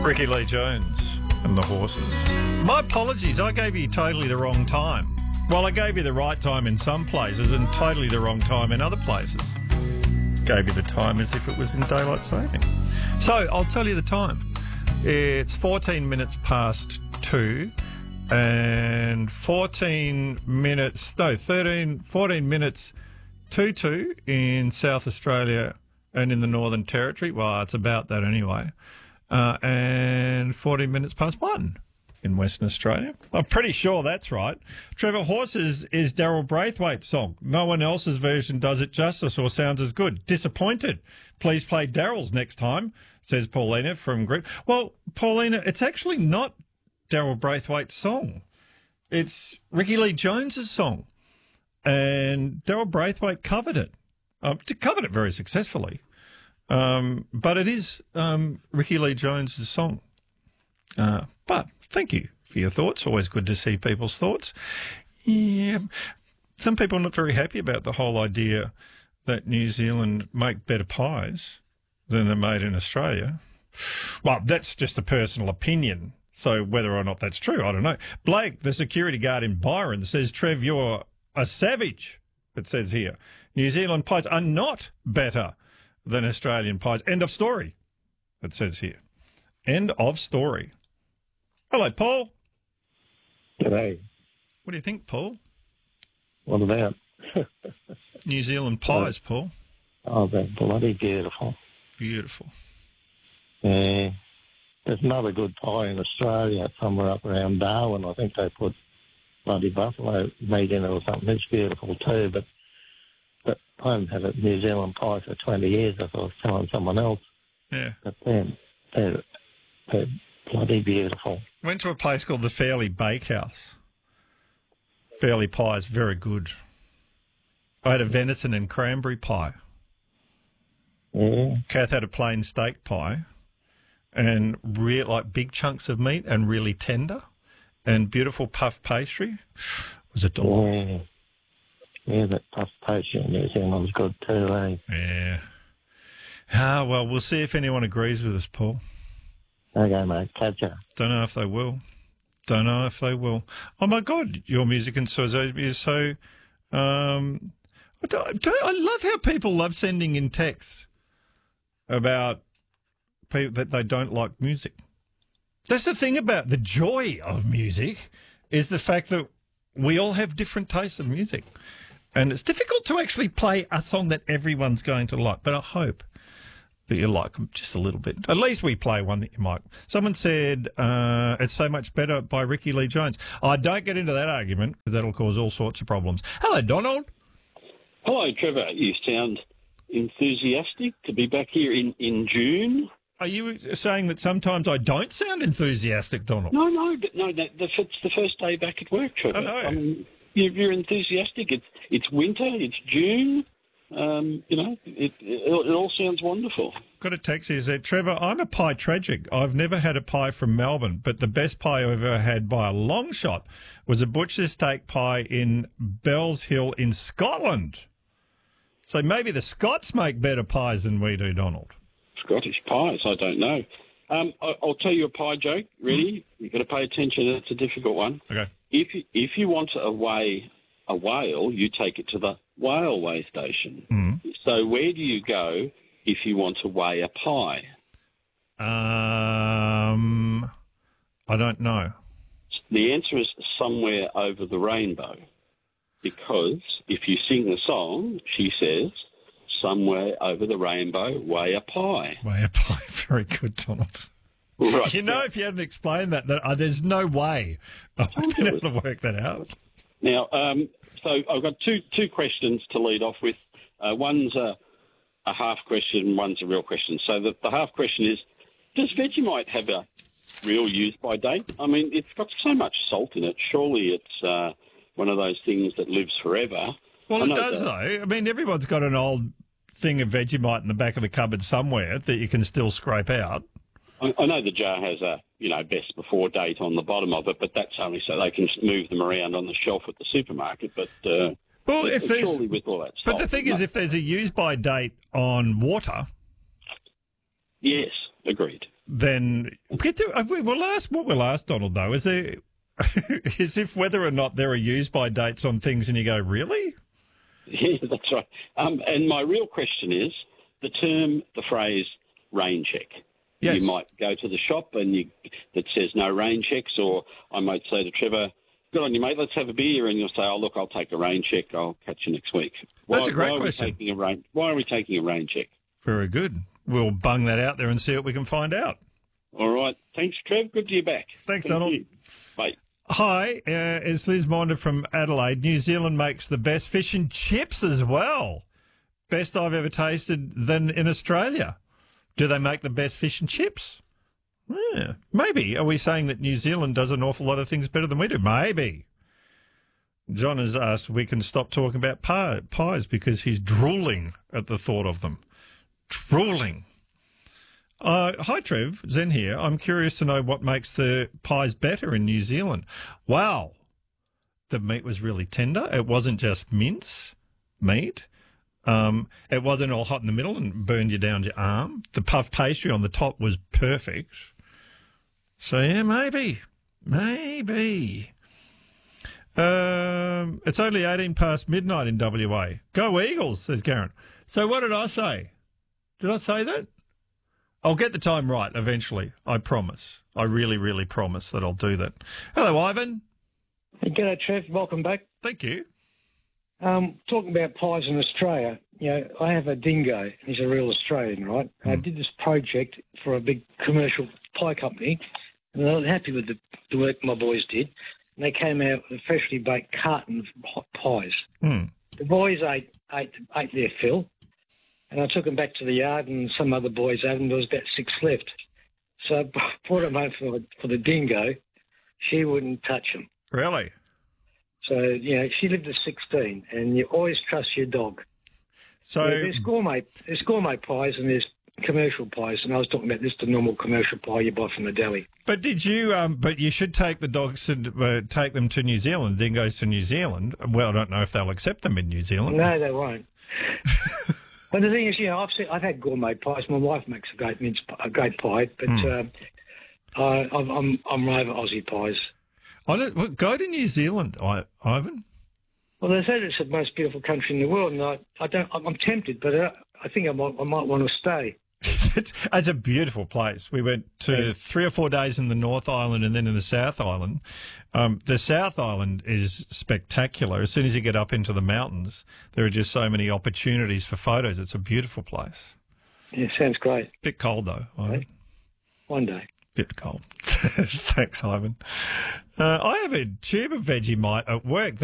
Ricky Lee Jones and the Horses. My apologies, I gave you totally the wrong time. Well, I gave you the right time in some places and totally the wrong time in other places. Gave you the time as if it was in daylight saving. So, I'll tell you the time. It's 14 minutes past 2 and 14 minutes to 2 in South Australia and in the Northern Territory. Well, it's about that anyway. And 14 minutes past 1 in Western Australia. I'm pretty sure that's right. Trevor, Horses is Daryl Braithwaite's song. No one else's version does it justice or sounds as good. Disappointed. Please play Daryl's next time, says Paulina from Green. Well, Paulina, it's actually not Daryl Braithwaite's song. It's Ricky Lee Jones's song. And Daryl Braithwaite covered it. Covered it very successfully. But it is Ricky Lee Jones's song. But thank you for your thoughts. Always good to see people's thoughts. Yeah, some people are not very happy about the whole idea that New Zealand make better pies than they're made in Australia. Well, that's just a personal opinion. So whether or not that's true, I don't know. Blake, the security guard in Byron, says, Trev, you're a savage, it says here. New Zealand pies are not better than Australian pies. End of story, it says here. End of story. Hello, Paul. G'day. What do you think, Paul? What about? New Zealand pies, Paul. Oh, they're bloody beautiful. Beautiful. Yeah. There's another good pie in Australia, somewhere up around Darwin. I think they put bloody buffalo meat in it or something. It's beautiful too, but I haven't had a New Zealand pie for 20 years. I thought I was telling someone else. Yeah. But they're bloody beautiful. Went to a place called the Fairley Bakehouse. Fairley pie is very good. I had a venison and cranberry pie. Yeah. Kath had a plain steak pie and like big chunks of meat and really tender and beautiful puff pastry. It was a delight. Yeah, that puff pastry in New Zealand's good too, eh? Yeah. Well, we'll see if anyone agrees with us, Paul. Okay, mate. Catch ya. Don't know if they will. Oh, my God, your music and so is so... I love how people love sending in texts about people that they don't like music. That's the thing about the joy of music is the fact that we all have different tastes of music. And it's difficult to actually play a song that everyone's going to like, but I hope that you like them just a little bit. At least we play one that you might. Someone said, It's So Much Better by Ricky Lee Jones. I don't get into that argument, because that'll cause all sorts of problems. Hello, Donald. Hello, Trevor. You sound enthusiastic to be back here in June. Are you saying that sometimes I don't sound enthusiastic, Donald? No. It's the first day back at work, Trevor. I know. You're enthusiastic. It's winter. It's June. It all sounds wonderful. Got a text here that said, Trevor, I'm a pie tragic. I've never had a pie from Melbourne, but the best pie I've ever had by a long shot was a butcher's steak pie in Bells Hill in Scotland. So maybe the Scots make better pies than we do, Donald. Scottish pies, I don't know. I'll tell you a pie joke. Ready? You've got to pay attention. It's a difficult one. Okay. If you want to weigh a whale, you take it to the whale weigh station. Mm. So where do you go if you want to weigh a pie? I don't know. The answer is somewhere over the rainbow. Because if you sing the song, she says, somewhere over the rainbow, weigh a pie. Weigh a pie. Very good, Donald. Right. You know, if you hadn't explained that there's no way I would have been able to work that out. Now, so I've got two questions to lead off with. One's a half question, one's a real question. So the half question is, does Vegemite have a real use-by date? I mean, it's got so much salt in it. Surely it's one of those things that lives forever. Well, it does, though. I mean, everyone's got an old thing of Vegemite in the back of the cupboard somewhere that you can still scrape out. I know the jar has a, best before date on the bottom of it, but that's only so they can move them around on the shelf at the supermarket. But well, if there's surely with all that salt, but the thing is, if there's a use-by date on water, yes, Agreed. Then we'll ask Donald though. Is there is if whether or not there are use-by dates on things, and you go, really? Yeah, that's right. And my real question is the phrase rain check. Yes. You might go to the shop and that says no rain checks, or I might say to Trevor, good on you, mate, let's have a beer, and you'll say, oh, look, I'll take a rain check, I'll catch you next week. That's a great question. Why are we taking a rain check? Very good. We'll bung that out there and see what we can find out. All right. Thanks, Trev. Good to be back. Thanks, Thank Donald. you. Bye. Hi, it's Liz Monder from Adelaide. New Zealand makes the best fish and chips as well. Best I've ever tasted than in Australia. Do they make the best fish and chips? Yeah, maybe. Are we saying that New Zealand does an awful lot of things better than we do? Maybe. John has asked we can stop talking about pies because he's drooling at the thought of them. Drooling. Hi, Trev. Zen here. I'm curious to know what makes the pies better in New Zealand. Wow. The meat was really tender. It wasn't just mince meat. It wasn't all hot in the middle and burned you down your arm. The puff pastry on the top was perfect. So, yeah, maybe. It's only 18 past midnight in WA. Go Eagles, says Karen. So what did I say? Did I say that? I'll get the time right eventually. I promise. I really, really promise that I'll do that. Hello, Ivan. G'day, Trev. Welcome back. Thank you. Talking about pies in Australia, I have a dingo. He's a real Australian, right? I did this project for a big commercial pie company, and I was happy with the work my boys did. And they came out with a freshly baked carton of hot pies. The boys ate their fill, and I took them back to the yard, and some other boys had them. There was about 6 left. So I brought them home for the dingo. She wouldn't touch them. Really? So, she lived at 16, and you always trust your dog. So there's gourmet pies and there's commercial pies, and I was talking about the normal commercial pie you buy from the deli. But did you? But you should take the dogs and take them to New Zealand. Dingoes to New Zealand. Well, I don't know if they'll accept them in New Zealand. No, they won't. But the thing is, I've had gourmet pies. My wife makes a great pie, but I'm over Aussie pies. Go to New Zealand, Ivan. Well, they say it's the most beautiful country in the world, and I'm tempted, but I think I might want to stay. It's a beautiful place. We went to 3 or 4 days in the North Island and then in the South Island. The South Island is spectacular. As soon as you get up into the mountains, there are just so many opportunities for photos. It's a beautiful place. Yeah, sounds great. Bit cold, though, Ivan. One day. Bit cold. Thanks, Ivan. I have a tube of Vegemite at work.